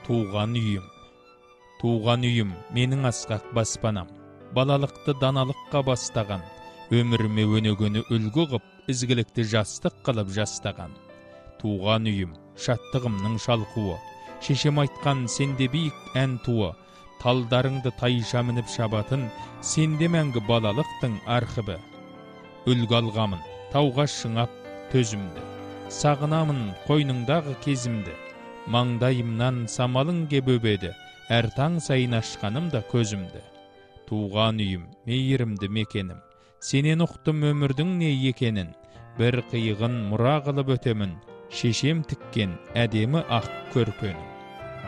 Туған үйім. Туған үйім менің асқақ баспанам. Балалықты даналыққа бастаған, өміріме өнегені үлгі қып, ізгілікті жастық қылып жастаған. Туған үйім шаттығымның шалқуы, шешем айтқан сенде биік ән туы, талдарыңды тайша мініп шабатын, сенде мәңгі балалықтың архыбы. Үлгі алғамын тауға шыңап төзімді, сағынамын қойныңдағы кезімді, маңдайымнан самалың кеп өбеді, әр таң сайын ашқанымда көзімді. Туған үйім мейірімді мекенім, сенен ұқтым өмірдің не екенін, бір қиығын мұра қылып өтемін, шешем тіккен әдемі ақ көрпенің.